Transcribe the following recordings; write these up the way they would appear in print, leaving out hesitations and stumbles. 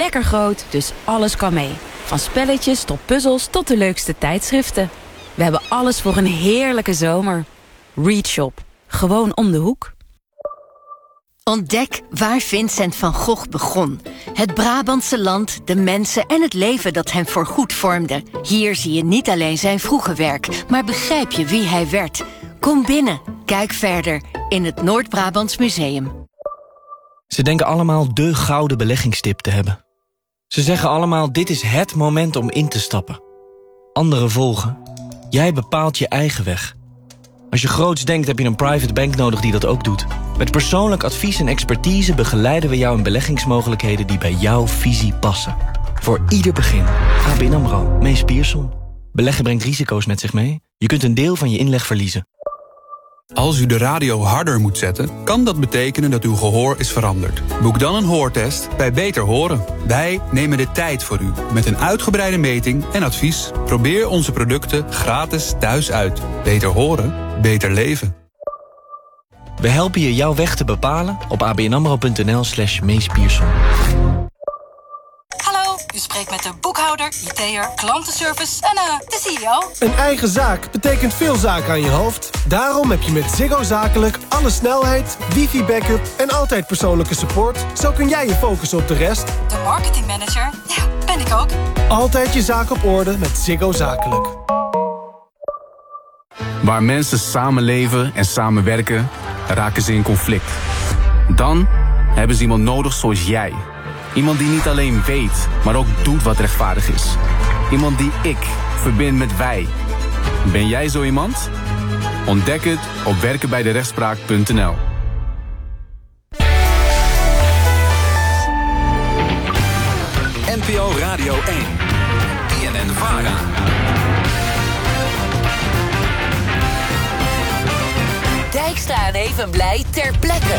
lekker groot, dus alles kan mee. Van spelletjes tot puzzels tot de leukste tijdschriften. We hebben alles voor een heerlijke zomer. Readshop. Gewoon om de hoek. Ontdek waar Vincent van Gogh begon. Het Brabantse land, de mensen en het leven dat hem voorgoed vormde. Hier zie je niet alleen zijn vroege werk, maar begrijp je wie hij werd. Kom binnen, kijk verder in het Noord-Brabants Museum. Ze denken allemaal de gouden beleggingstip te hebben. Ze zeggen allemaal, dit is het moment om in te stappen. Anderen volgen. Jij bepaalt je eigen weg. Als je groots denkt, heb je een private bank nodig die dat ook doet. Met persoonlijk advies en expertise begeleiden we jou in beleggingsmogelijkheden die bij jouw visie passen. Voor ieder begin. ABN AMRO, Mees Pierson. Beleggen brengt risico's met zich mee. Je kunt een deel van je inleg verliezen. Als u de radio harder moet zetten, kan dat betekenen dat uw gehoor is veranderd. Boek dan een hoortest bij Beter Horen. Wij nemen de tijd voor u met een uitgebreide meting en advies. Probeer onze producten gratis thuis uit. Beter horen, beter leven. We helpen je jouw weg te bepalen op abnamro.nl/Mees Pierson. Hallo, u spreekt met de boekhouder, IT'er, klantenservice en de CEO. Een eigen zaak betekent veel zaken aan je hoofd. Daarom heb je met Ziggo Zakelijk alle snelheid, wifi-backup en altijd persoonlijke support. Zo kun jij je focussen op de rest. De marketingmanager, ja, ben ik ook. Altijd je zaak op orde met Ziggo Zakelijk. Waar mensen samenleven en samenwerken, raken ze in conflict. Dan hebben ze iemand nodig zoals jij. Iemand die niet alleen weet, maar ook doet wat rechtvaardig is. Iemand die ik verbind met wij. Ben jij zo iemand? Ontdek het op werkenbijderechtspraak.nl. NPO Radio 1. BNN-VARA. Dijkstra en Evenblij ter plekke.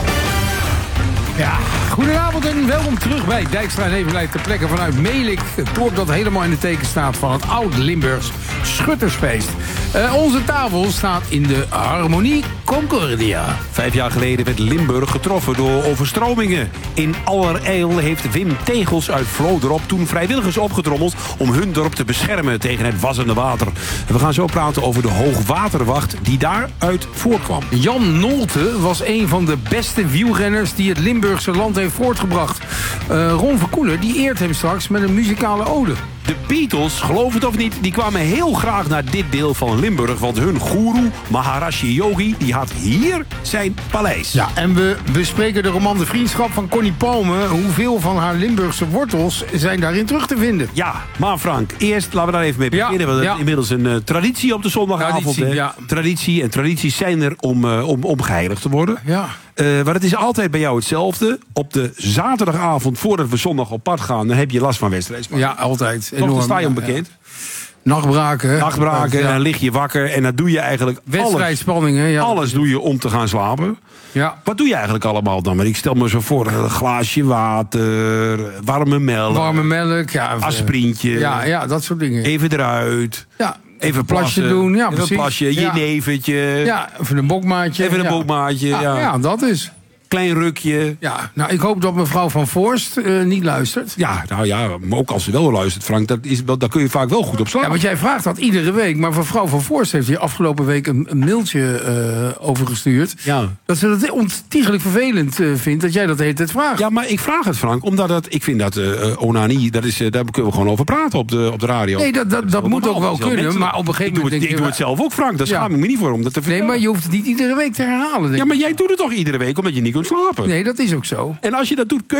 Ja, goedenavond en welkom terug bij Dijkstra en Evenblij ter plekke vanuit Melik. Het dorp dat helemaal in het teken staat van het oude Limburgs Schuttersfeest. Onze tafel staat in de Harmonie Concordia. 5 jaar geleden werd Limburg getroffen door overstromingen. In allerijl heeft Wim Tegels uit Vlodrop toen vrijwilligers opgetrommeld om hun dorp te beschermen tegen het wassende water. En we gaan zo praten over de hoogwaterwacht die daaruit voorkwam. Jan Nolte was een van de beste wielrenners die het Limburgse land heeft voortgebracht. Ron Verkoelen die eert hem straks met een muzikale ode. De Beatles, geloof het of niet, die kwamen heel graag naar dit deel van Limburg. Want hun goeroe, Maharishi Yogi, die had hier zijn paleis. Ja, en we bespreken de roman De Vriendschap van Connie Palme. Hoeveel van haar Limburgse wortels zijn daarin terug te vinden? Ja, maar Frank, eerst laten we daar even mee beginnen. Want het is inmiddels een traditie op de zondagavond. Traditie en tradities zijn er om geheiligd te worden. Ja. Maar het is altijd bij jou hetzelfde. Op de zaterdagavond, voordat we zondag op pad gaan, dan heb je last van wedstrijdspanning. Ja, altijd. Toch, dan sta je onbekend. Ja. Nachtbraken. En dan lig je wakker en dan doe je eigenlijk wedstrijdspanningen. Ja. Alles doe je om te gaan slapen. Ja. Wat doe je eigenlijk allemaal dan? Maar ik stel me zo voor, een glaasje water, warme melk. Ja, aspirintje. Ja, dat soort dingen. Even eruit. Ja. Even plasje doen, ja, even precies. Plasje, jenevertje. Ja, even een bokmaatje. Even een bokmaatje, ja, dat is. Klein rukje. Ja, nou, ik hoop dat mevrouw Van Voorst niet luistert. Ja, nou ja, maar ook als ze wel luistert, Frank, daar kun je vaak wel goed op slapen. Ja, want jij vraagt dat iedere week. Maar mevrouw Van Voorst heeft hier afgelopen week een mailtje over gestuurd. Ja. Dat ze het ontiegelijk vervelend vindt dat jij dat de hele tijd vraagt. Ja, maar ik vraag het, Frank, omdat ik vind dat onanie, daar kunnen we gewoon over praten op de radio. Nee, dat moet ook wel kunnen, maar op een gegeven moment... Ik doe het zelf ook, Frank, daar schaam ik me niet voor om dat te vertellen. Nee, maar je hoeft het niet iedere week te herhalen. Ja, maar jij doet het toch iedere week, omdat je niet kunt slapen? Nee, dat is ook zo. En als je dat doet,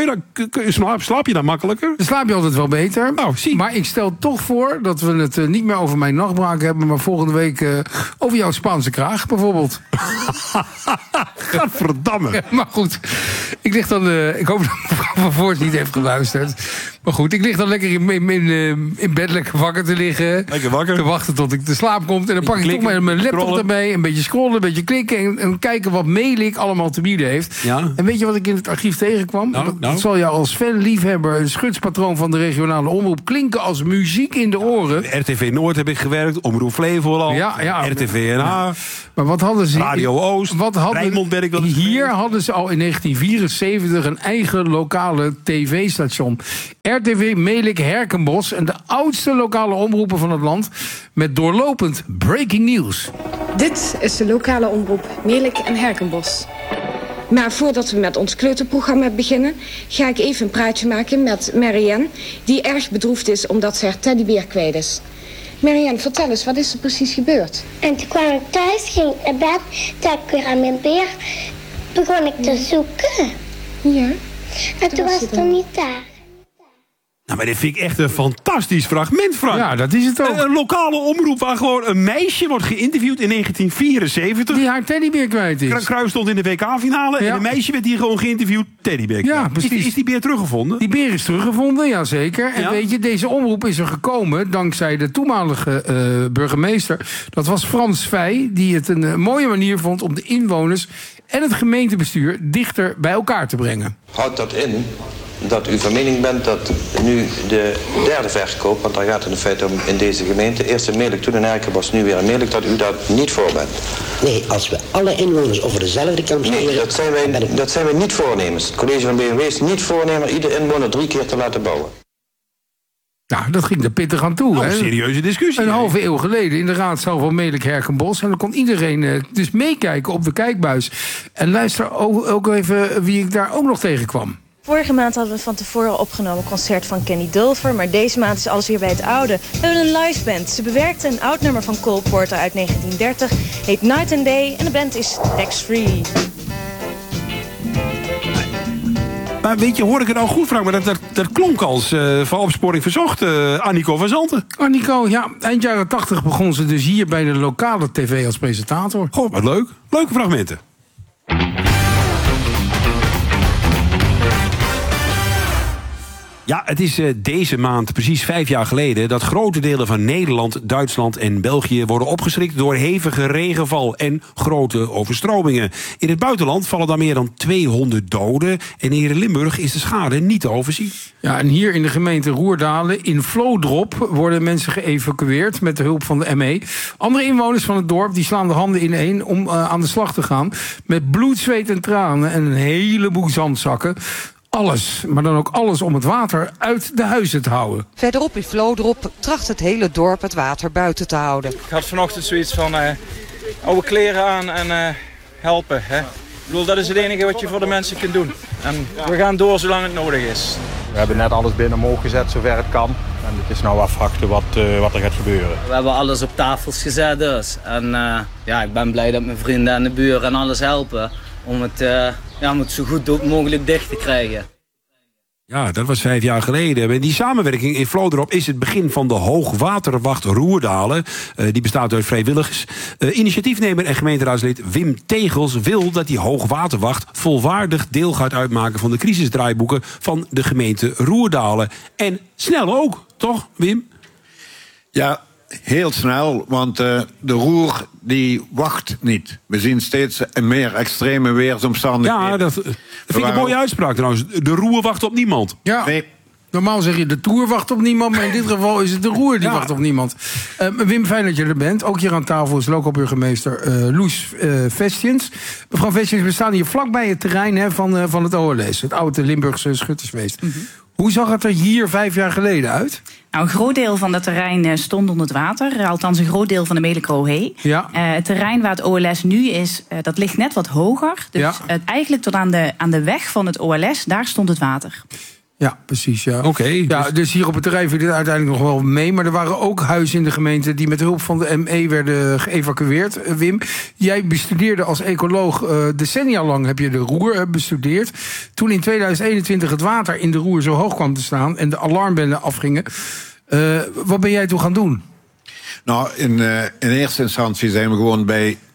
slaap je dan makkelijker? Dan slaap je altijd wel beter. Nou, zie. Maar ik stel toch voor dat we het niet meer over mijn nachtbraken hebben, maar volgende week over jouw Spaanse kraag bijvoorbeeld. Gadverdamme. Ja, maar goed, ik hoop dat mevrouw Van Voorst niet heeft geluisterd. Maar goed, ik lig dan lekker in bed lekker wakker te liggen. Lekker wakker. Te wachten tot ik te slaap komt. En dan pak ik toch maar mijn laptop scrollen. erbij. Een beetje scrollen, een beetje klikken. En kijken wat Melik allemaal te bieden heeft. Ja. En weet je wat ik in het archief tegenkwam? Dat zal jou als fan-liefhebber, een schutspatroon van de regionale omroep, klinken als muziek in de oren. RTV Noord heb ik gewerkt. Omroep Flevoland. Ja. RTV NH. Maar wat hadden ze? Radio Oost. Rijnmond ben ik wel eens Hier geweest. hadden ze al in 1974 een eigen lokale tv-station. RTV Melik Herkenbos. En de oudste lokale omroepen van het land. Met doorlopend breaking news. Dit is de lokale omroep Melik en Herkenbos. Maar voordat we met ons kleuterprogramma beginnen, ga ik even een praatje maken met Marianne, die erg bedroefd is omdat ze haar teddybeer kwijt is. Marianne, vertel eens, wat is er precies gebeurd? En toen kwam ik thuis, ging ik naar bed, toen ik weer aan mijn beer, begon ik te zoeken. Ja. En toen was het er niet daar. Nou, maar dit vind ik echt een fantastisch fragment, Frank. Ja, dat is het ook. Een lokale omroep waar gewoon een meisje wordt geïnterviewd in 1974. Die haar teddybeer kwijt is. Kruis stond in de WK-finale en een meisje werd hier gewoon geïnterviewd. Teddybeer. Ja, precies. Is die beer teruggevonden? Die beer is teruggevonden, ja zeker. En weet je, deze omroep is er gekomen dankzij de toenmalige burgemeester. Dat was Frans Vij, die het een mooie manier vond om de inwoners en het gemeentebestuur dichter bij elkaar te brengen. Houdt dat in dat u van mening bent dat nu de derde verkoop, want daar gaat het in feite om in deze gemeente, eerst in Melik, toen in Herkenbos, nu weer in Melik, dat u daar niet voor bent? Nee, als we alle inwoners over dezelfde kam scheren... Nee, dat zijn wij niet voornemens. Het college van BMW is niet voornemen ieder inwoner 3 keer te laten bouwen. Nou, dat ging er pittig aan toe. Een serieuze discussie. Een halve eeuw geleden in de raadzaal van Melik Herkenbos. En dan kon iedereen dus meekijken op de kijkbuis. En luister ook even wie ik daar ook nog tegenkwam. Vorige maand hadden we van tevoren opgenomen concert van Kenny Dulfer. Maar deze maand is alles weer bij het oude. We hebben een live band. Ze bewerkte een oud nummer van Cole Porter uit 1930. Heet Night and Day en de band is tax-free. Maar weet je, hoor ik het nou goed, Frank? Maar dat klonk als van Opsporing Verzocht, Annico van Zanten. Annico, ja. Eind jaren 80 begon ze dus hier bij de lokale tv als presentator. Goh, wat leuk. Leuke fragmenten. Ja, het is deze maand, precies 5 jaar geleden, dat grote delen van Nederland, Duitsland en België worden opgeschrikt door hevige regenval en grote overstromingen. In het buitenland vallen dan meer dan 200 doden en hier in Limburg is de schade niet te overzien. Ja, en hier in de gemeente Roerdalen, in Vlodrop, worden mensen geëvacueerd met de hulp van de ME. Andere inwoners van het dorp die slaan de handen ineen om aan de slag te gaan. Met bloed, zweet en tranen en een heleboel zandzakken. Alles, maar dan ook alles om het water uit de huizen te houden. Verderop in Vlodrop tracht het hele dorp het water buiten te houden. Ik had vanochtend zoiets van oude kleren aan en helpen. Hè? Ik bedoel, dat is het enige wat je voor de mensen kunt doen. En we gaan door zolang het nodig is. We hebben net alles binnen omhoog gezet zover het kan. En het is nou afwachten wat er gaat gebeuren. We hebben alles op tafels gezet dus. En ja, ik ben blij dat mijn vrienden en de buren en alles helpen om het zo goed mogelijk dicht te krijgen. Ja, dat was 5 jaar geleden. En die samenwerking in Vlodrop is het begin van de Hoogwaterwacht Roerdalen. Die bestaat uit vrijwilligers. Initiatiefnemer en gemeenteraadslid Wim Tegels wil dat die Hoogwaterwacht volwaardig deel gaat uitmaken van de crisisdraaiboeken van de gemeente Roerdalen. En snel ook, toch, Wim? Ja, heel snel, want de Roer die wacht niet. We zien steeds meer extreme weersomstandigheden. Ja, dat vind ik een mooie uitspraak trouwens. De Roer wacht op niemand. Ja. Nee. Normaal zeg je de Tour wacht op niemand, maar in dit geval is het de Roer die wacht op niemand. Wim, fijn dat je er bent. Ook hier aan tafel is lokaal burgemeester Loes Vestjens. Mevrouw Vestjens, we staan hier vlakbij het terrein van het OLS, het oude Limburgse schuttersfeest. Mm-hmm. Hoe zag het er hier 5 jaar geleden uit? Nou, een groot deel van dat terrein stond onder het water. Althans, een groot deel van de Melikrohe. Ja. Het terrein waar het OLS nu is, dat ligt net wat hoger. Dus eigenlijk tot aan de weg van het OLS, daar stond het water. Ja, precies, ja. Oké. Ja, dus hier op het terrein viel dit uiteindelijk nog wel mee. Maar er waren ook huizen in de gemeente die met hulp van de ME werden geëvacueerd. Wim, jij bestudeerde als ecoloog decennia lang, heb je de Roer bestudeerd. Toen in 2021 het water in de Roer zo hoog kwam te staan en de alarmbellen afgingen. Wat ben jij toen gaan doen? Nou, in eerste instantie zijn we gewoon bij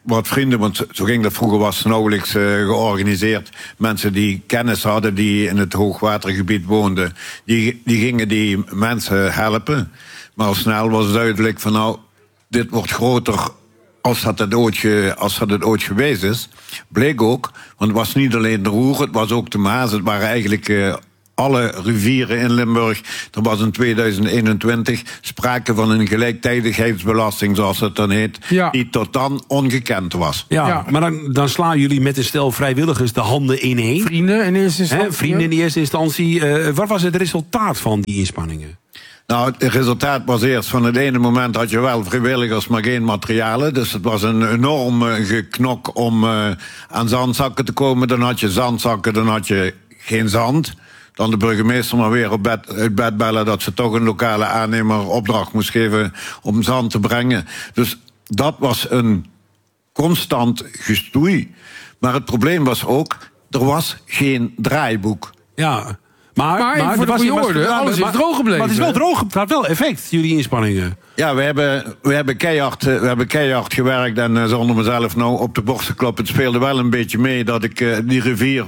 wat vrienden, want zo ging dat vroeger, was nauwelijks georganiseerd. Mensen die kennis hadden, die in het hoogwatergebied woonden, die gingen die mensen helpen. Maar al snel was duidelijk van nou, dit wordt groter als dat het ooit geweest is. Bleek ook, want het was niet alleen de Roer, het was ook de Maas. Het waren eigenlijk alle rivieren in Limburg. Er was in 2021 sprake van een gelijktijdigheidsbelasting, zoals het dan heet, die tot dan ongekend was. Ja. Maar dan slaan jullie met een stel vrijwilligers de handen ineen. Vrienden in eerste instantie. Vrienden in eerste instantie. Wat was het resultaat van die inspanningen? Nou, het resultaat was eerst, van het ene moment had je wel vrijwilligers, maar geen materialen. Dus het was een enorm geknok om aan zandzakken te komen. Dan had je zandzakken, dan had je geen zand. Dan de burgemeester maar weer uit bed bellen dat ze toch een lokale aannemer opdracht moest geven om zand te brengen. Dus dat was een constant gestoei. Maar het probleem was ook, er was geen draaiboek. Ja. Maar voor de goede orde, alles is droog gebleven. Maar het is wel droog, het had wel effect, jullie inspanningen. Ja, we hebben keihard gewerkt en zonder mezelf nou op de borst te kloppen. Het speelde wel een beetje mee dat ik die rivier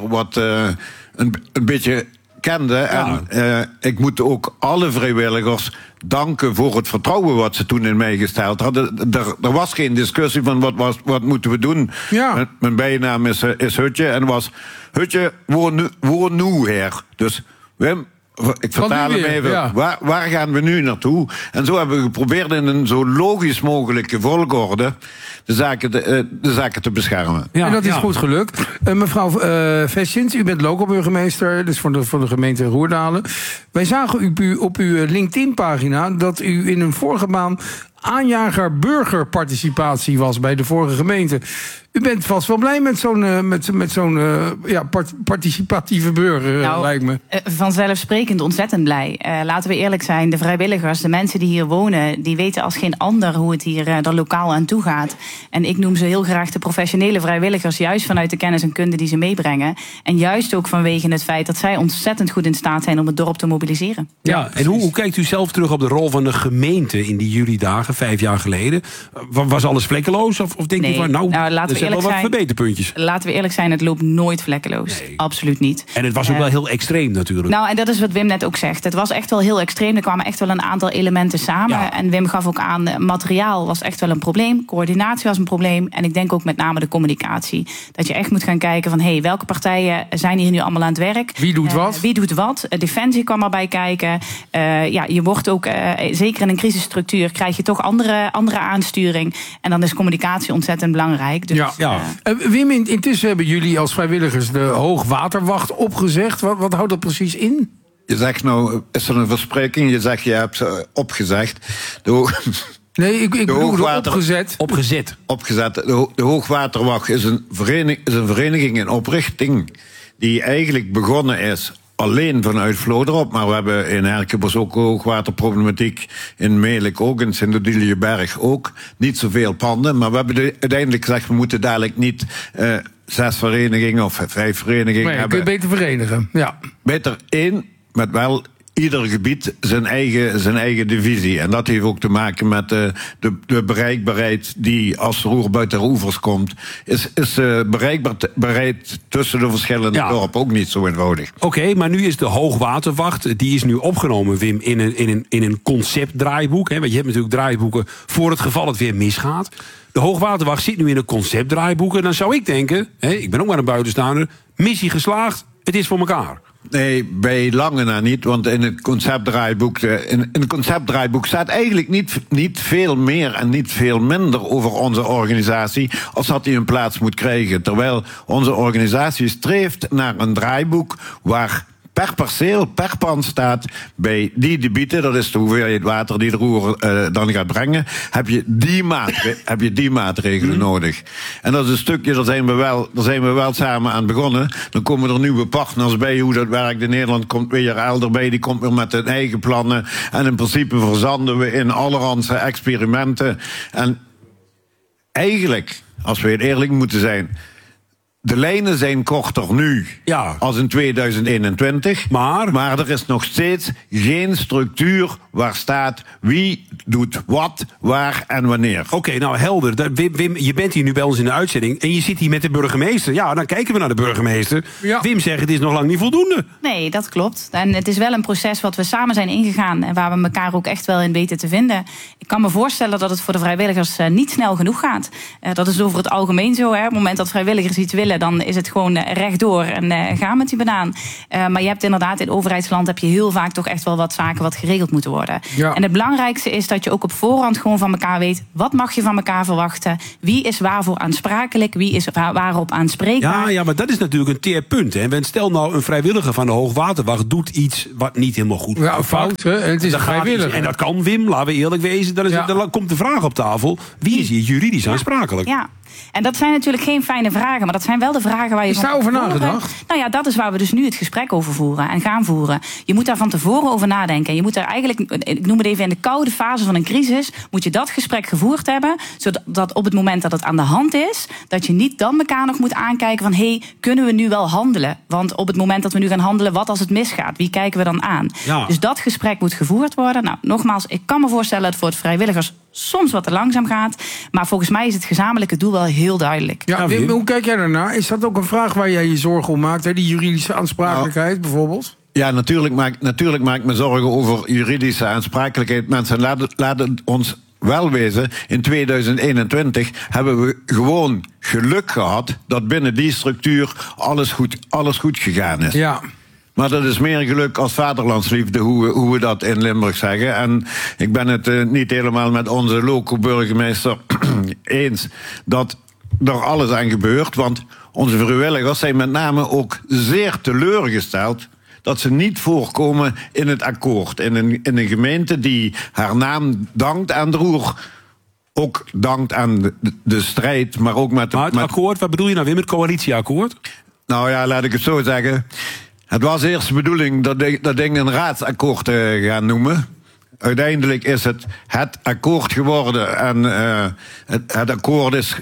een beetje kende. Ja. En ik moet ook alle vrijwilligers danken voor het vertrouwen wat ze toen in mij gesteld hadden. Er was geen discussie van wat moeten we doen. Ja. Mijn bijnaam is Hutje en was Hutje, woon nu her. Dus Wim, ik vertaal hem even. Ja. Waar gaan we nu naartoe? En zo hebben we geprobeerd in een zo logisch mogelijke volgorde de zaken te beschermen. Ja, en dat is goed gelukt. Mevrouw Vestjens, u bent local burgemeester, dus voor de gemeente Roerdalen. Wij zagen op uw LinkedIn-pagina dat u in een vorige baan aanjager burgerparticipatie was bij de vorige gemeente. U bent vast wel blij met zo'n participatieve burger, lijkt me. Vanzelfsprekend ontzettend blij. Laten we eerlijk zijn, de vrijwilligers, de mensen die hier wonen, die weten als geen ander hoe het hier er lokaal aan toe gaat. En ik noem ze heel graag de professionele vrijwilligers, juist vanuit de kennis en kunde die ze meebrengen. En juist ook vanwege het feit dat zij ontzettend goed in staat zijn om het dorp te mobiliseren. Ja, en hoe kijkt u zelf terug op de rol van de gemeente in die jullie dagen, 5 jaar geleden? Was alles vlekkeloos? Of denk u van, laten we wel wat verbeterpuntjes? Laten we eerlijk zijn, het loopt nooit vlekkeloos. Nee. Absoluut niet. En het was ook wel heel extreem natuurlijk. Nou, en dat is wat Wim net ook zegt. Het was echt wel heel extreem. Er kwamen echt wel een aantal elementen samen. Ja. En Wim gaf ook aan, materiaal was echt wel een probleem. Coördinatie was een probleem. En ik denk ook met name de communicatie. Dat je echt moet gaan kijken van, welke partijen zijn hier nu allemaal aan het werk? Wie doet wat? Wie doet wat? Defensie kwam erbij kijken. Je wordt ook, zeker in een crisisstructuur, krijg je toch andere aansturing. En dan is communicatie ontzettend belangrijk. Dus, Wim, intussen hebben jullie als vrijwilligers de Hoogwaterwacht opgezegd. Wat houdt dat precies in? Je zegt nou, is er een verspreking? Je zegt, je hebt opgezegd. Nee, ik bedoel opgezet. Opgezet. De Hoogwaterwacht is een vereniging in oprichting die eigenlijk begonnen is alleen vanuit Vlodrop, maar we hebben in Herkenbos ook hoogwaterproblematiek, in Melick ook, in Sint-Odilieberg ook. Niet zoveel panden, maar we hebben uiteindelijk gezegd, we moeten dadelijk niet 6 verenigingen of 5 verenigingen hebben. Kun je beter verenigen, ja. Beter 1, met wel ieder gebied zijn eigen divisie. En dat heeft ook te maken met de bereikbaarheid die, als de Roer buiten de oevers komt, is bereikbaarheid tussen de verschillende dorpen ook niet zo eenvoudig. Oké, maar nu is de Hoogwaterwacht, die is nu opgenomen, Wim, in een conceptdraaiboek. Hè? Want je hebt natuurlijk draaiboeken voor het geval het weer misgaat. De Hoogwaterwacht zit nu in een conceptdraaiboek. En dan zou ik denken, ik ben ook maar een buitenstaander, missie geslaagd, het is voor elkaar. Nee, bij lange na niet, want in het conceptdraaiboek staat eigenlijk niet veel meer en niet veel minder over onze organisatie als dat die een plaats moet krijgen. Terwijl onze organisatie streeft naar een draaiboek waar per perceel, per pand staat, bij die debieten, dat is de hoeveelheid water die de Roer dan gaat brengen, heb je die maatregelen nodig. En dat is een stukje, daar zijn we wel samen aan begonnen. Dan komen er nieuwe partners bij, hoe dat werkt in Nederland, komt weer Elder bij, die komt weer met hun eigen plannen. En in principe verzanden we in allerhande experimenten. En eigenlijk, als we het eerlijk moeten zijn, de lijnen zijn korter nu als in 2021. Maar er is nog steeds geen structuur waar staat wie doet wat, waar en wanneer. Oké, nou helder. Wim, je bent hier nu bij ons in de uitzending en je zit hier met de burgemeester. Ja, dan kijken we naar de burgemeester. Ja. Wim zegt, het is nog lang niet voldoende. Nee, dat klopt. En het is wel een proces wat we samen zijn ingegaan en waar we elkaar ook echt wel in weten te vinden. Ik kan me voorstellen dat het voor de vrijwilligers niet snel genoeg gaat. Dat is over het algemeen zo. Op het moment dat vrijwilligers iets willen, dan is het gewoon rechtdoor en gaan met die banaan. Maar je hebt inderdaad in overheidsland heb je heel vaak toch echt wel wat zaken wat geregeld moeten worden. Ja. En het belangrijkste is dat je ook op voorhand gewoon van elkaar weet, wat mag je van elkaar verwachten? Wie is waarvoor aansprakelijk? Wie is waarop aanspreekbaar? Ja, maar dat is natuurlijk een teerpunt. Hè. Stel nou een vrijwilliger van de Hoogwaterwacht doet iets wat niet helemaal goed is. Ja, fout. Het is een vrijwilliger. En dat kan, Wim, laten we eerlijk wezen. Dan komt de vraag op tafel, wie is hier juridisch aansprakelijk? Ja. En dat zijn natuurlijk geen fijne vragen, maar dat zijn wel de vragen waar je van tevoren... Is daarover nagedacht? Nou ja, dat is waar we dus nu het gesprek over voeren en gaan voeren. Je moet daar van tevoren over nadenken. En je moet daar eigenlijk, ik noem het even in de koude fase van een crisis, moet je dat gesprek gevoerd hebben, zodat op het moment dat het aan de hand is, dat je niet dan elkaar nog moet aankijken van, hey, kunnen we nu wel handelen? Want op het moment dat we nu gaan handelen, wat als het misgaat? Wie kijken we dan aan? Ja. Dus dat gesprek moet gevoerd worden. Nou, nogmaals, ik kan me voorstellen dat het voor het vrijwilligers soms wat te langzaam gaat, maar volgens mij is het gezamenlijke doel wel heel duidelijk. Ja, Wim, hoe kijk jij daarnaar? Is dat ook een vraag waar jij je zorgen om maakt? Hè? Die juridische aansprakelijkheid bijvoorbeeld? Ja, natuurlijk maak ik me zorgen over juridische aansprakelijkheid. Mensen, laten ons wel wezen, in 2021 hebben we gewoon geluk gehad dat binnen die structuur alles goed gegaan is. Ja. Maar dat is meer geluk als vaderlandsliefde, hoe we dat in Limburg zeggen. En ik ben het niet helemaal met onze loco-burgemeester eens dat er alles aan gebeurt. Want onze vrijwilligers zijn met name ook zeer teleurgesteld dat ze niet voorkomen in het akkoord. In een gemeente die haar naam dankt aan de Roer. Ook dankt aan de strijd, maar ook met... Maar het akkoord, wat bedoel je nou weer met het coalitieakkoord? Nou ja, laat ik het zo zeggen. Het was eerst de bedoeling dat ding een raadsakkoord te gaan noemen. Uiteindelijk is het akkoord geworden en het akkoord is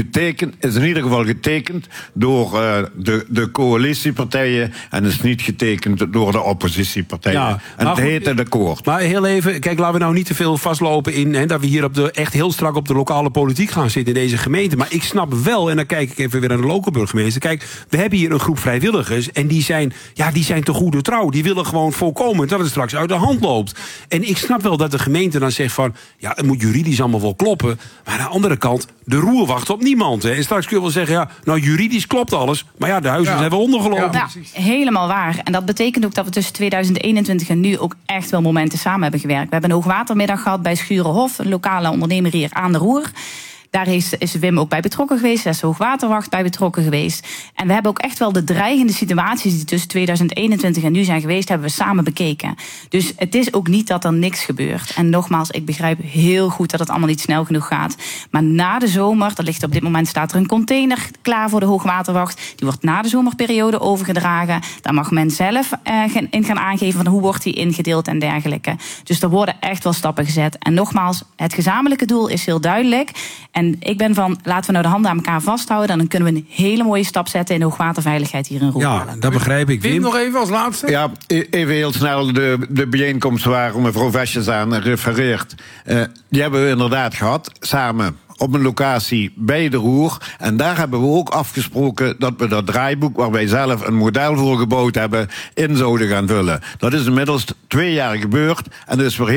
in ieder geval getekend door de coalitiepartijen en is niet getekend door de oppositiepartijen. Ja, en het heet het akkoord. Maar heel even, kijk, laten we nou niet te veel vastlopen in dat we hier echt heel strak op de lokale politiek gaan zitten in deze gemeente. Maar ik snap wel, en dan kijk ik even weer naar de lokale burgemeester. Kijk, we hebben hier een groep vrijwilligers en die zijn te goede trouw. Die willen gewoon voorkomen dat het straks uit de hand loopt. En ik snap wel dat de gemeente dan zegt van, ja, het moet juridisch allemaal wel kloppen. Maar aan de andere kant, de Roer wacht op niemand. Hè. En straks kun je wel zeggen, ja, nou juridisch klopt alles. Maar ja, de huizen zijn wel ondergelopen. Ja, helemaal waar. En dat betekent ook dat we tussen 2021 en nu ook echt wel momenten samen hebben gewerkt. We hebben een hoogwatermiddag gehad bij Schurenhof, een lokale ondernemer hier aan de Roer. Daar is Wim ook bij betrokken geweest. Daar is de Hoogwaterwacht bij betrokken geweest. En we hebben ook echt wel de dreigende situaties die tussen 2021 en nu zijn geweest, hebben we samen bekeken. Dus het is ook niet dat er niks gebeurt. En nogmaals, ik begrijp heel goed dat het allemaal niet snel genoeg gaat. Maar na de zomer, op dit moment staat er een container klaar voor de Hoogwaterwacht. Die wordt na de zomerperiode overgedragen. Daar mag men zelf in gaan aangeven van hoe wordt die ingedeeld en dergelijke. Dus er worden echt wel stappen gezet. En nogmaals, het gezamenlijke doel is heel duidelijk. En ik ben van, laten we nou de handen aan elkaar vasthouden. Dan kunnen we een hele mooie stap zetten in de hoogwaterveiligheid hier in Roermond. Ja, dat begrijp ik. Wim, nog even als laatste. Ja, even heel snel de bijeenkomst waar mevrouw Vesjes aan refereert. Die hebben we inderdaad gehad, samen op een locatie bij de Roer. En daar hebben we ook afgesproken dat we dat draaiboek, waar wij zelf een model voor gebouwd hebben, in zouden gaan vullen. Dat is inmiddels 2 jaar gebeurd en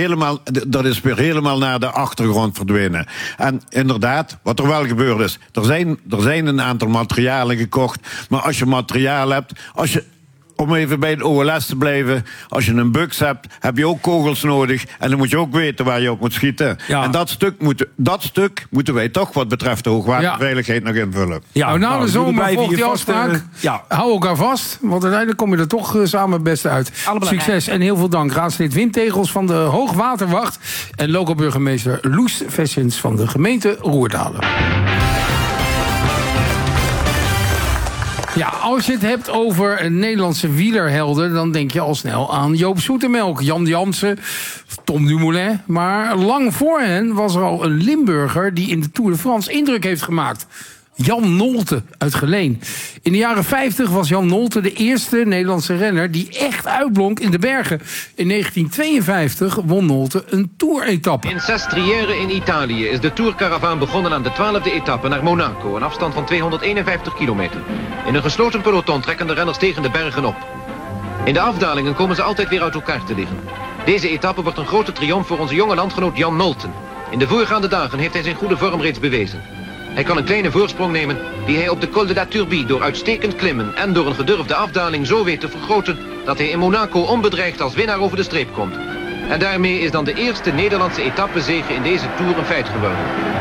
dat is weer helemaal naar de achtergrond verdwenen. En inderdaad, wat er wel gebeurd is, er zijn een aantal materialen gekocht, maar als je materiaal hebt, om even bij het OLS te blijven, als je een buks hebt, heb je ook kogels nodig. En dan moet je ook weten waar je op moet schieten. Ja. En dat stuk moeten wij toch wat betreft de hoogwaterveiligheid nog invullen. Ja, nou de zomer volgt die afspraak. Hou elkaar vast, want uiteindelijk kom je er toch samen het beste uit. Succes en heel veel dank. Raadslid Wim Tegels van de Hoogwaterwacht en lokaal burgemeester Loes Vessens van de gemeente Roerdalen. Ja, als je het hebt over Nederlandse wielerhelden, dan denk je al snel aan Joop Zoetemelk, Jan Jansen, Tom Dumoulin. Maar lang voor hen was er al een Limburger die in de Tour de France indruk heeft gemaakt. Jan Nolte uit Geleen. In de jaren 50 was Jan Nolte de eerste Nederlandse renner die echt uitblonk in de bergen. In 1952 won Nolte een toeretappe. In Sestriere in Italië is de tourcaravaan begonnen aan de 12e etappe naar Monaco, een afstand van 251 kilometer. In een gesloten peloton trekken de renners tegen de bergen op. In de afdalingen komen ze altijd weer uit elkaar te liggen. Deze etappe wordt een grote triomf voor onze jonge landgenoot Jan Nolte. In de voorgaande dagen heeft hij zijn goede vorm reeds bewezen. Hij kan een kleine voorsprong nemen die hij op de Col de la Turbie door uitstekend klimmen en door een gedurfde afdaling zo weet te vergroten dat hij in Monaco onbedreigd als winnaar over de streep komt. En daarmee is dan de eerste Nederlandse etappezege in deze Tour een feit geworden.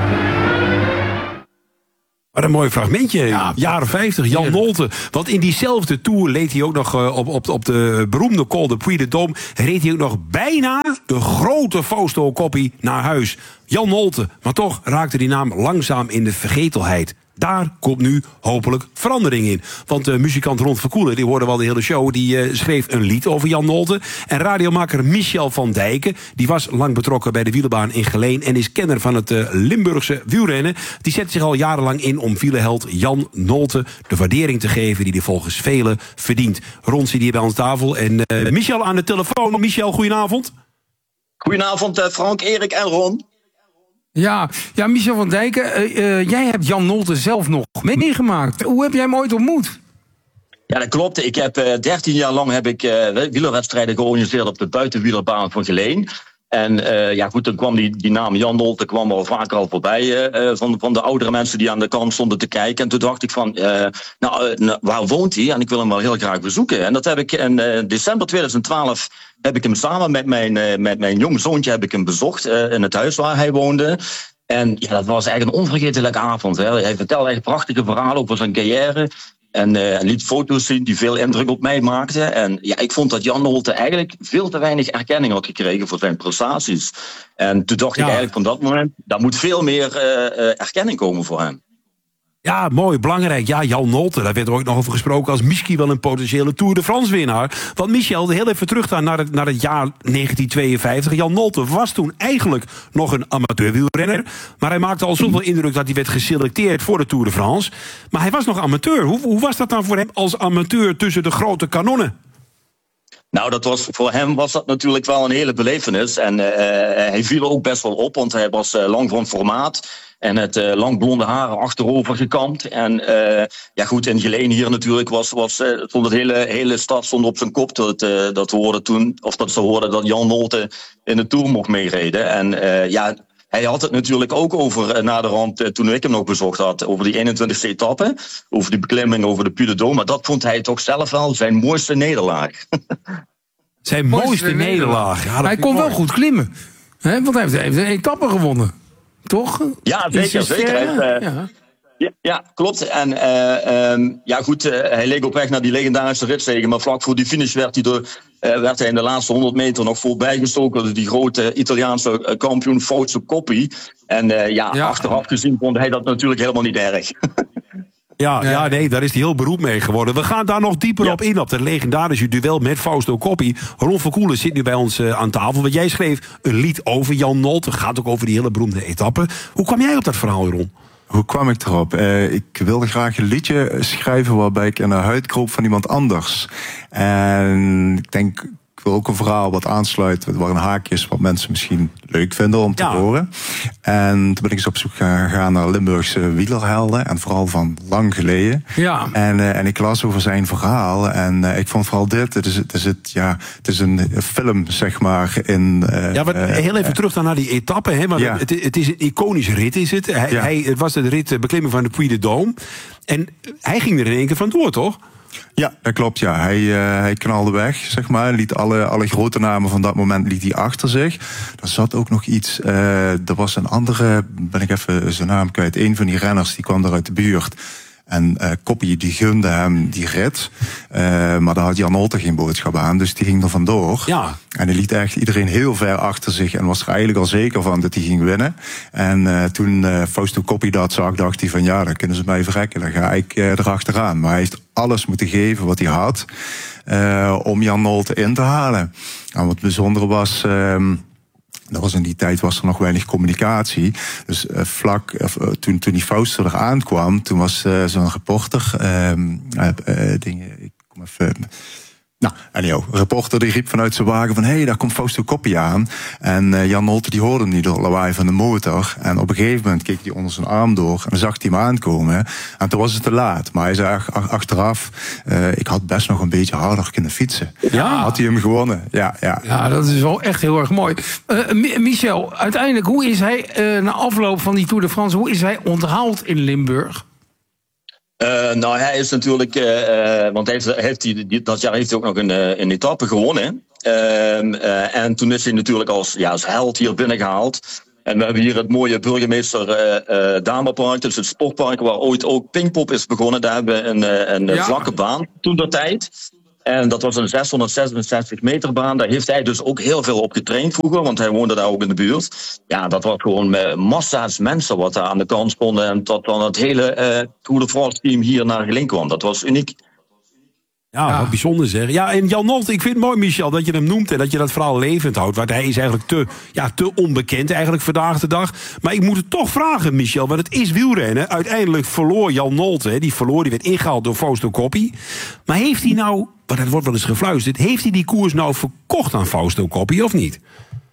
Wat een mooi fragmentje. Ja, jaren 50, Jan Nolte. Want in diezelfde Tour leed hij ook nog op de beroemde Col de Puy-de-Dôme, reed hij ook nog bijna de grote Fausto Coppi naar huis. Jan Nolte. Maar toch raakte die naam langzaam in de vergetelheid. Daar komt nu hopelijk verandering in. Want muzikant Ron Verkoelen, die hoorde wel de hele show, die schreef een lied over Jan Nolte. En radiomaker Michel van Dijken, die was lang betrokken bij de wielerbaan in Geleen en is kenner van het Limburgse wielrennen. Die zet zich al jarenlang in om wielerheld Jan Nolte de waardering te geven die hij volgens velen verdient. Ron zit hier bij ons tafel en Michel aan de telefoon. Michel, goedenavond. Goedenavond Frank, Erik en Ron. Ja, Michel van Dijken, jij hebt Jan Nolte zelf nog meegemaakt. Hoe heb jij hem ooit ontmoet? Ja, dat klopt. Ik heb 13 jaar lang wielerwedstrijden georganiseerd op de buitenwielerbaan van Geleen. En dan kwam die naam Jan Nolte kwam al vaker al voorbij van de oudere mensen die aan de kant stonden te kijken. En toen dacht ik van, waar woont hij? En ik wil hem wel heel graag bezoeken. En dat heb ik in december 2012 heb ik hem samen met mijn jong zoontje heb ik hem bezocht in het huis waar hij woonde. En ja, dat was eigenlijk een onvergetelijke avond. Hè. Hij vertelde echt prachtige verhalen over zijn carrière. En liet foto's zien die veel indruk op mij maakten. En ja, ik vond dat Jan Nolte eigenlijk veel te weinig erkenning had gekregen voor zijn prestaties. En toen dacht ik eigenlijk van dat moment, daar moet veel meer erkenning komen voor hem. Ja, mooi, belangrijk. Ja, Jan Nolte, daar werd er ook nog over gesproken als misschien wel een potentiële Tour de France winnaar. Want Michel, heel even terug naar het jaar 1952. Jan Nolte was toen eigenlijk nog een amateurwielrenner. Maar hij maakte al zoveel indruk dat hij werd geselecteerd voor de Tour de France. Maar hij was nog amateur. Hoe was dat dan voor hem als amateur tussen de grote kanonnen? Nou, voor hem was dat natuurlijk wel een hele belevenis. En hij viel ook best wel op, want hij was lang van formaat. En het lang blonde haren achterover gekamd. En in Geleen hier natuurlijk stond het hele stad stond op zijn kop. Dat ze hoorden dat Jan Nolte in de Tour mocht meereden. En hij had het natuurlijk ook over naderhand, toen ik hem nog bezocht had, over die 21e etappe. Over die beklimming over de Puy-de-Dôme. Maar dat vond hij toch zelf wel zijn mooiste nederlaag. Zijn mooiste nederlaag. Ja, hij kon wel goed klimmen. Hè? Want hij heeft een etappe gewonnen. Toch? Ja, zeker. Ja, klopt. En hij leek op weg naar die legendarische ritzege. Maar vlak voor die finish werd hij in de laatste 100 meter nog voorbijgestoken door die grote Italiaanse kampioen Fausto Coppi. En achteraf gezien vond hij dat natuurlijk helemaal niet erg. Ja, nee, daar is hij heel beroemd mee geworden. We gaan daar nog dieper op in, op dat legendarische duel met Fausto Coppi. Ron Verkoelen zit nu bij ons aan tafel. Want jij schreef een lied over Jan Nolte. Het gaat ook over die hele beroemde etappe. Hoe kwam jij op dat verhaal, Ron? Hoe kwam ik erop? Ik wilde graag een liedje schrijven waarbij ik in de huid kroop van iemand anders. En ik denk, ik wil ook een verhaal wat aansluit, waar een haakje is wat mensen misschien leuk vinden om te horen. En toen ben ik eens op zoek gegaan naar Limburgse wielerhelden. En vooral van lang geleden. Ja. En ik las over zijn verhaal. En ik vond vooral dit. Het is een film, zeg maar. Heel even terug dan naar die etappe. Hè, want het is een iconische rit, is het. Het was de rit beklimmen van de Puy-de-Dôme. En hij ging er in één keer vandoor, toch? Ja, dat klopt. Ja. Hij knalde weg, zeg maar. Liet alle grote namen van dat moment liet hij achter zich. Er zat ook nog iets. Er was een andere, ben ik even zijn naam kwijt. Een van die renners die kwam er uit de buurt. En Coppi die gunde hem die rit. Maar daar had Jan Nolte geen boodschap aan. Dus die ging er vandoor. Ja. En hij liet echt iedereen heel ver achter zich. En was er eigenlijk al zeker van dat hij ging winnen. En toen Fausto Coppi dat zag, dacht hij van ja, dan kunnen ze mij verrekken. Dan ga ik erachteraan. Maar hij heeft alles moeten geven wat hij had. Om Jan Nolte in te halen. En wat bijzonder was, Dat was in die tijd was er nog weinig communicatie. Dus toen die Fausto er aankwam, toen was zo'n reporter... een reporter die riep vanuit zijn wagen van... hé, daar komt Fausto Coppi aan. En Jan Nolte die hoorde hem niet door het lawaai van de motor. En op een gegeven moment keek hij onder zijn arm door... en dan zag hij hem aankomen. En toen was het te laat. Maar hij zei achteraf... ik had best nog een beetje harder kunnen fietsen. Ja. Had hij hem gewonnen. Ja, dat is wel echt heel erg mooi. Michel, uiteindelijk, hoe is hij na afloop van die Tour de France... hoe is hij onthaald in Limburg? Hij is natuurlijk, want dat jaar heeft hij ook nog een etappe gewonnen. En toen is hij natuurlijk als held hier binnengehaald. En we hebben hier het mooie burgemeester Damerpark, dus het sportpark waar ooit ook Pinkpop is begonnen. Daar hebben we een vlakke baan toen der tijd. En dat was een 666 meter baan. Daar heeft hij dus ook heel veel op getraind vroeger, want hij woonde daar ook in de buurt. Ja, dat was gewoon massa's mensen wat daar aan de kant stonden. En tot dan het hele Tour de France team hier naar Geleen kwam. Dat was uniek. Ja, wat bijzonder zeg. Ja, en Jan Nolte, ik vind het mooi, Michel, dat je hem noemt... en dat je dat verhaal levend houdt. Want hij is eigenlijk te onbekend eigenlijk vandaag de dag. Maar ik moet het toch vragen, Michel, want het is wielrennen. Uiteindelijk verloor Jan Nolte, die werd ingehaald door Fausto Coppi. Maar heeft hij nou, maar dat wordt wel eens gefluisterd... heeft hij die koers nou verkocht aan Fausto Coppi of niet?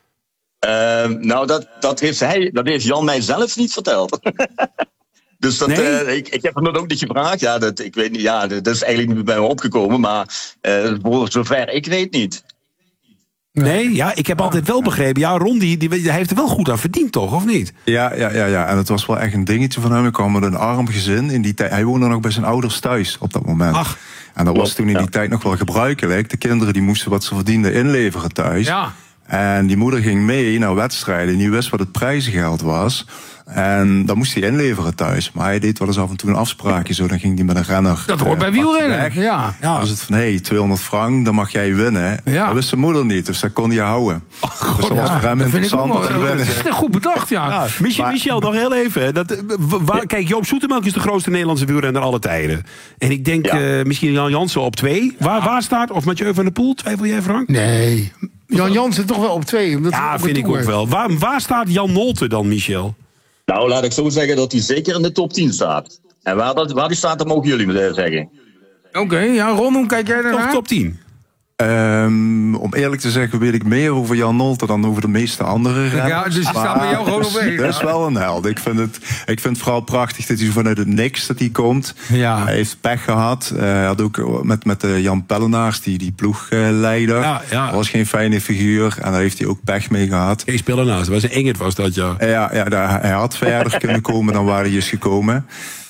Dat heeft Jan mij zelf niet verteld. Dus dat, ik heb hem dat ook niet gevraagd. Ja, ik weet niet. Ja, dat is eigenlijk niet bij me opgekomen. Maar voor zover ik weet niet. Nee, ja, ik heb altijd wel begrepen. Ja, Ron, die heeft er wel goed aan verdiend, toch? Of niet? Ja. En het was wel echt een dingetje van hem. Ik kwam met een arm gezin in die tijd. Hij woonde nog bij zijn ouders thuis op dat moment. Ach. En dat was toen in die tijd nog wel gebruikelijk. De kinderen die moesten wat ze verdienden inleveren thuis. Ja. En die moeder ging mee naar wedstrijden. Die wist wat het prijzengeld was. En dan moest hij inleveren thuis. Maar hij deed wel eens af en toe een afspraakje. Zo, dan ging hij met een renner. Dat hoort bij wielrennen. Ja. Dan was het van, 200 frank, dan mag jij winnen. Ja. Dat wist zijn moeder niet, dus dat kon hij houden. Dus dat was voor hem interessant dat hij winnen. Dat is goed bedacht, ja. Michel, nog heel even. Kijk, Joop Zoetemelk is de grootste Nederlandse wielrenner aller tijden. En ik denk misschien Jan Jansen op 2. Waar staat, of Mathieu van der Poel? Twijfel jij, Frank? Nee. Jan Jansen toch wel op 2. Ja, vind ik ook wel. Waar staat Jan Nolte dan, Michel? Nou, laat ik zo zeggen dat hij zeker in de top 10 staat. En waar die staat, dat mogen jullie me zeggen. Oké, Ron, hoe kijk jij daarnaar? Top 10. Om eerlijk te zeggen weet ik meer over Jan Nolte dan over de meeste andere renners. Ja, dus die staan bij jou gewoon op één. Dat is wel een held. Ik vind het vooral prachtig dat hij vanuit het niks dat hij komt. Ja. Hij heeft pech gehad. Hij had ook met Jan Pellenaars, die ploegleider. Ja. Dat was geen fijne figuur. En daar heeft hij ook pech mee gehad. Kees Pellenaars, dat was een Engert was dat, ja. Hij had verder kunnen komen dan waar hij is gekomen.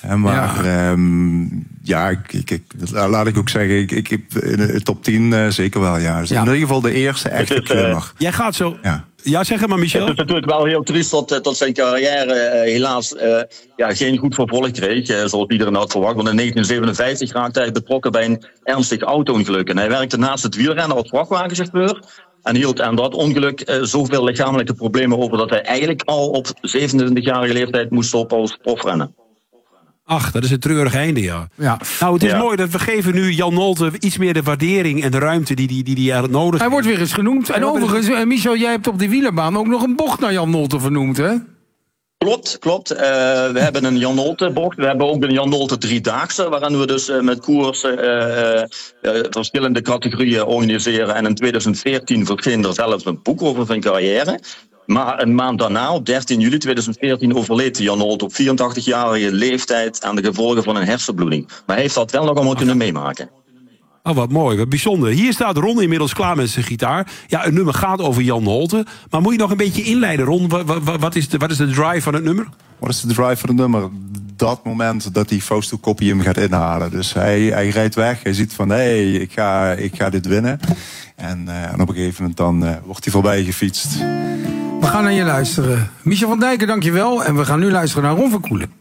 Laat ik ook zeggen, ik heb in de top 10 zeker wel, ja. Dus in ieder geval de eerste echte klimmer. Jij gaat zo... Ja, zeg maar, Michel. Het is natuurlijk wel heel triest dat zijn carrière helaas geen goed vervolg kreeg. Zoals iedereen had verwacht. Want in 1957 raakte hij betrokken bij een ernstig auto-ongeluk. En hij werkte naast het wielrennen als vrachtwagenchauffeur. En hield aan dat ongeluk zoveel lichamelijke problemen over dat hij eigenlijk al op 27-jarige leeftijd moest stoppen als profrenner. Ach, dat is een treurig einde, ja. Nou, het is mooi dat we geven nu Jan Nolte iets meer de waardering en de ruimte die hij nodig heeft. Hij wordt weer eens genoemd. En overigens, Michel, jij hebt op de wielerbaan ook nog een bocht naar Jan Nolte vernoemd, hè? Klopt. We hebben een Jan Nolte-bocht. We hebben ook een Jan Nolte driedaagse, waarin we dus met koersen verschillende categorieën organiseren. En in 2014 verscheen er zelfs een boek over zijn carrière. Maar een maand daarna, op 13 juli 2014, overleed Jan Nolte op 84-jarige leeftijd aan de gevolgen van een hersenbloeding. Maar hij heeft dat wel nog allemaal kunnen meemaken. Oh, wat mooi, wat bijzonder. Hier staat Ron inmiddels klaar met zijn gitaar. Ja, het nummer gaat over Jan Nolte. Maar moet je nog een beetje inleiden, Ron? Wat is de drive van het nummer? Wat is de drive van het nummer? Dat moment dat die Fausto Coppi hem gaat inhalen. Dus hij rijdt weg. Hij ziet van, ik ga dit winnen. En op een gegeven moment dan wordt hij voorbij gefietst. We gaan naar je luisteren. Michel van Dijken, dankjewel. En we gaan nu luisteren naar Ron Verkoelen.